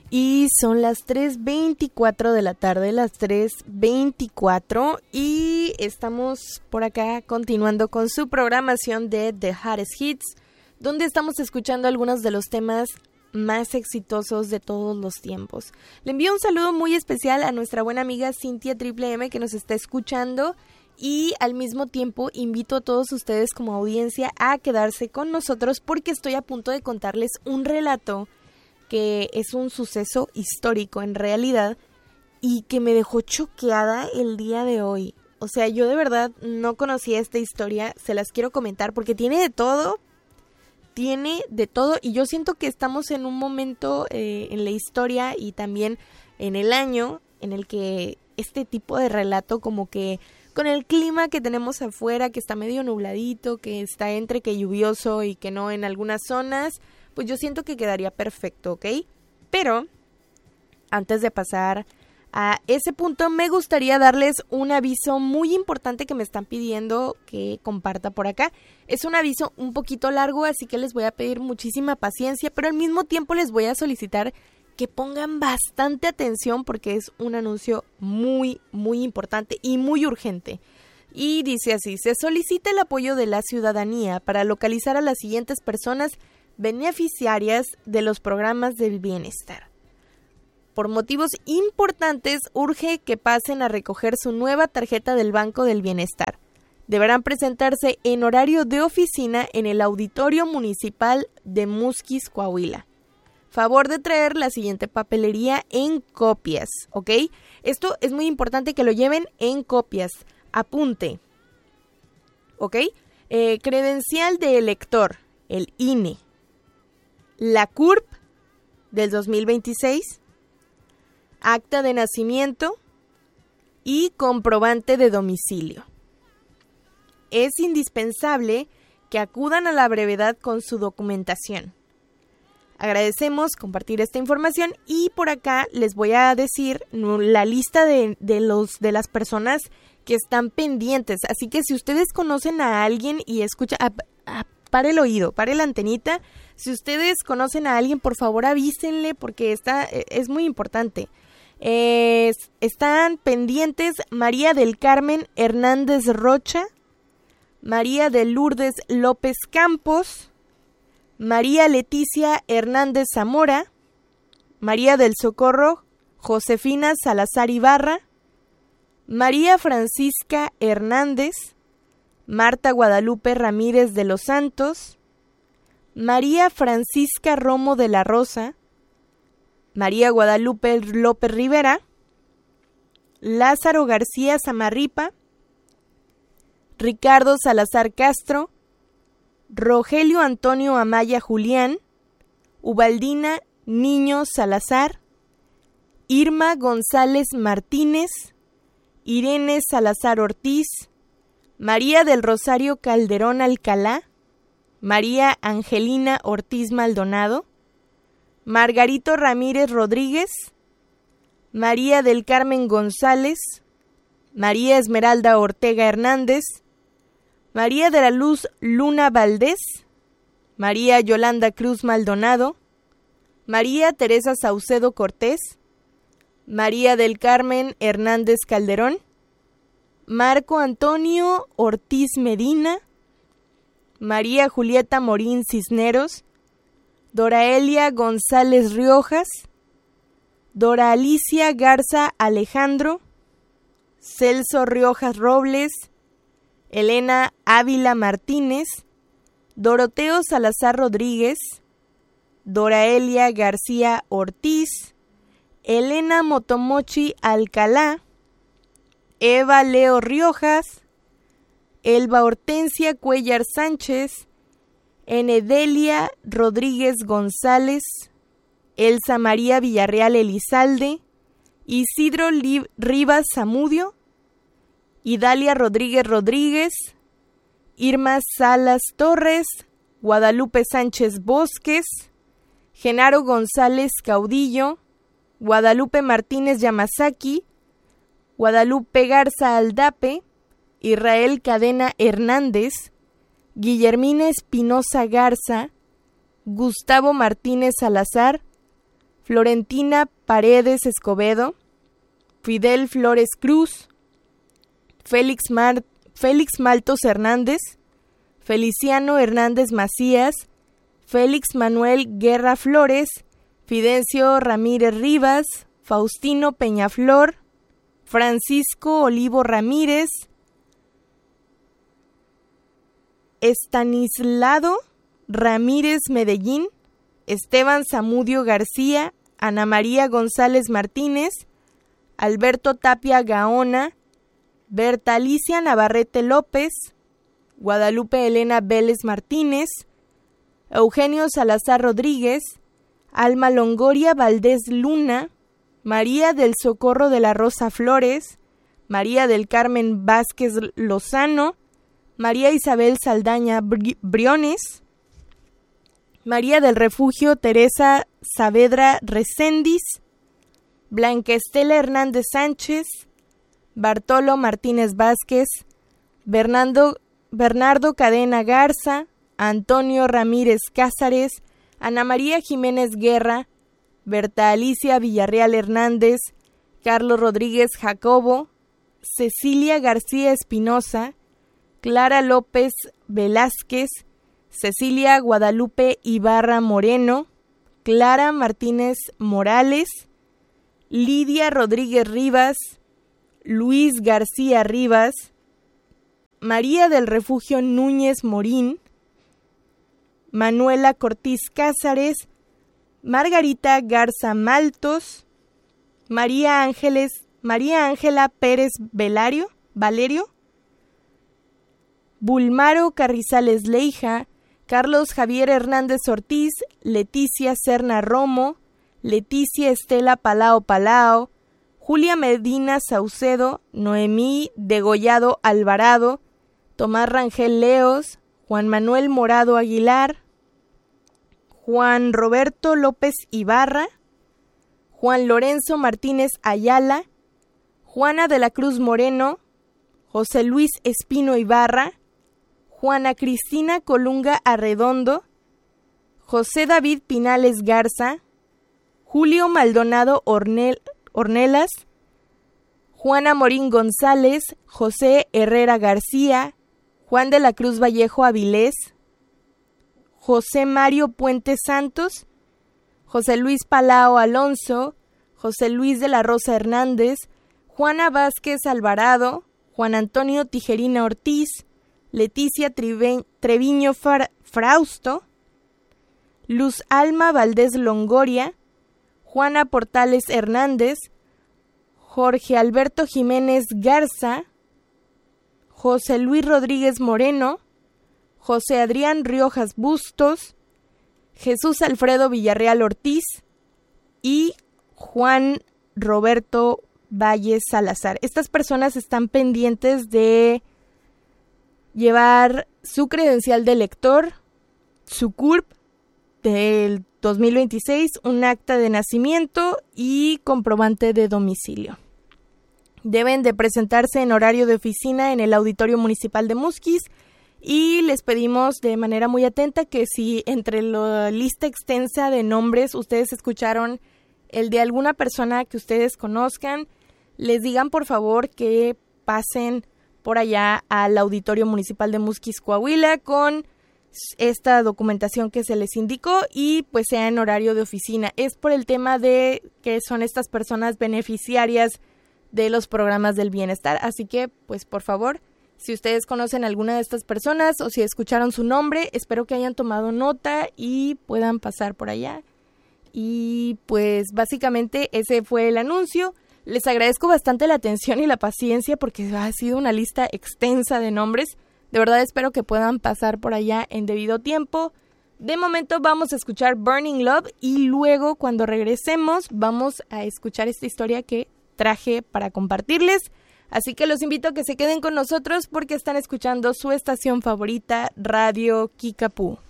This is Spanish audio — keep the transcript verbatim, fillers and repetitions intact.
Y son las tres veinticuatro de la tarde, las tres veinticuatro, y estamos por acá continuando con su programación de The Hottest Hits, donde estamos escuchando algunos de los temas más exitosos de todos los tiempos. Le envío un saludo muy especial a nuestra buena amiga Cintia Triple M, que nos está escuchando, y al mismo tiempo invito a todos ustedes como audiencia a quedarse con nosotros porque estoy a punto de contarles un relato que es un suceso histórico en realidad y que me dejó choqueada el día de hoy. O sea, yo de verdad no conocía esta historia, se las quiero comentar porque tiene de todo, tiene de todo y yo siento que estamos en un momento eh, en la historia y también en el año en el que este tipo de relato, como que con el clima que tenemos afuera, que está medio nubladito, que está entre que lluvioso y que no en algunas zonas, pues yo siento que quedaría perfecto, ¿ok? Pero antes de pasar a ese punto, me gustaría darles un aviso muy importante que me están pidiendo que comparta por acá. Es un aviso un poquito largo, así que les voy a pedir muchísima paciencia, pero al mismo tiempo les voy a solicitar que pongan bastante atención porque es un anuncio muy, muy importante y muy urgente. Y dice así: se solicita el apoyo de la ciudadanía para localizar a las siguientes personas beneficiarias de los programas del bienestar. Por motivos importantes, urge que pasen a recoger su nueva tarjeta del Banco del Bienestar. Deberán presentarse en horario de oficina en el Auditorio Municipal de Musquis, Coahuila. Favor de traer la siguiente papelería en copias, ¿ok? Esto es muy importante que lo lleven en copias. Apunte, ¿ok? Eh, credencial de elector, el I N E. La C U R P del dos mil veintiséis, acta de nacimiento y comprobante de domicilio. Es indispensable que acudan a la brevedad con su documentación. Agradecemos compartir esta información y por acá les voy a decir la lista de, de, los, de las personas que están pendientes. Así que si ustedes conocen a alguien y escucha, a, a, pare el oído, pare la antenita. Si ustedes conocen a alguien, por favor avísenle porque está, es muy importante. Eh, están pendientes María del Carmen Hernández Rocha, María de Lourdes López Campos, María Leticia Hernández Zamora, María del Socorro Josefina Salazar Ibarra, María Francisca Hernández, Marta Guadalupe Ramírez de los Santos, María Francisca Romo de la Rosa, María Guadalupe López Rivera, Lázaro García Zamarripa, Ricardo Salazar Castro, Rogelio Antonio Amaya Julián, Ubaldina Niño Salazar, Irma González Martínez, Irene Salazar Ortiz, María del Rosario Calderón Alcalá, María Angelina Ortiz Maldonado, Margarito Ramírez Rodríguez, María del Carmen González, María Esmeralda Ortega Hernández, María de la Luz Luna Valdés, María Yolanda Cruz Maldonado, María Teresa Saucedo Cortés, María del Carmen Hernández Calderón, Marco Antonio Ortiz Medina, María Julieta Morín Cisneros, Doraelia González Riojas, Dora Alicia Garza Alejandro, Celso Riojas Robles, Elena Ávila Martínez, Doroteo Salazar Rodríguez, Doraelia García Ortiz, Elena Motomochi Alcalá, Eva Leo Riojas, Elba Hortensia Cuellar Sánchez, Enedelia Rodríguez González, Elsa María Villarreal Elizalde, Isidro Lib- Rivas Zamudio, Idalia Rodríguez Rodríguez, Irma Salas Torres, Guadalupe Sánchez Bosques, Genaro González Caudillo, Guadalupe Martínez Yamazaki, Guadalupe Garza Aldape, Israel Cadena Hernández, Guillermina Espinosa Garza, Gustavo Martínez Salazar, Florentina Paredes Escobedo, Fidel Flores Cruz, Félix, Mar- Félix Maltos Hernández, Feliciano Hernández Macías, Félix Manuel Guerra Flores, Fidencio Ramírez Rivas, Faustino Peñaflor, Francisco Olivo Ramírez, Estanislado Ramírez Medellín, Esteban Zamudio García, Ana María González Martínez, Alberto Tapia Gaona, Berta Alicia Navarrete López, Guadalupe Elena Vélez Martínez, Eugenio Salazar Rodríguez, Alma Longoria Valdés Luna, María del Socorro de la Rosa Flores, María del Carmen Vázquez Lozano, María Isabel Saldaña Bri- Briones, María del Refugio Teresa Saavedra Recendis, Blanca Estela Hernández Sánchez, Bartolo Martínez Vázquez, Bernardo, Bernardo Cadena Garza, Antonio Ramírez Cázares, Ana María Jiménez Guerra, Berta Alicia Villarreal Hernández, Carlos Rodríguez Jacobo, Cecilia García Espinosa, Clara López Velázquez, Cecilia Guadalupe Ibarra Moreno, Clara Martínez Morales, Lidia Rodríguez Rivas, Luis García Rivas, María del Refugio Núñez Morín, Manuela Cortiz Cázares, Margarita Garza Maltos, María Ángeles, María Ángela Pérez Velario, Valerio, Bulmaro Carrizales Leija, Carlos Javier Hernández Ortiz, Leticia Serna Romo, Leticia Estela Palao Palao, Julia Medina Saucedo, Noemí Degollado Alvarado, Tomás Rangel Leos, Juan Manuel Morado Aguilar, Juan Roberto López Ibarra, Juan Lorenzo Martínez Ayala, Juana de la Cruz Moreno, José Luis Espino Ibarra, Juana Cristina Colunga Arredondo, José David Pinales Garza, Julio Maldonado Ornel, Ornelas, Juana Morín González, José Herrera García, Juan de la Cruz Vallejo Avilés, José Mario Puente Santos, José Luis Palao Alonso, José Luis de la Rosa Hernández, Juana Vázquez Alvarado, Juan Antonio Tijerina Ortiz, Leticia Trive- Treviño Fra- Frausto, Luz Alma Valdés Longoria, Juana Portales Hernández, Jorge Alberto Jiménez Garza, José Luis Rodríguez Moreno, José Adrián Riojas Bustos, Jesús Alfredo Villarreal Ortiz y Juan Roberto Valle Salazar. Estas personas están pendientes de llevar su credencial de lector, su C U R P del dos mil veintiséis, un acta de nacimiento y comprobante de domicilio. Deben de presentarse en horario de oficina en el Auditorio Municipal de Musquis y les pedimos de manera muy atenta que si entre la lista extensa de nombres ustedes escucharon el de alguna persona que ustedes conozcan, les digan por favor que pasen por allá al Auditorio Municipal de Musquis, Coahuila, con esta documentación que se les indicó y pues sea en horario de oficina. Es por el tema de que son estas personas beneficiarias de los programas del bienestar, así que pues por favor, si ustedes conocen a alguna de estas personas o si escucharon su nombre, espero que hayan tomado nota y puedan pasar por allá. Y pues básicamente ese fue el anuncio. Les agradezco bastante la atención y la paciencia porque ha sido una lista extensa de nombres. De verdad espero que puedan pasar por allá en debido tiempo. De momento vamos a escuchar Burning Love y luego cuando regresemos vamos a escuchar esta historia que traje para compartirles. Así que los invito a que se queden con nosotros porque están escuchando su estación favorita, Radio Kickapoo.